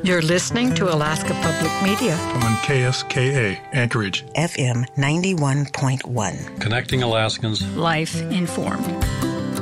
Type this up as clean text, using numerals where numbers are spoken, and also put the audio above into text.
You're listening to Alaska Public Media on KSKA, Anchorage. FM 91.1. Connecting Alaskans. Life Informed.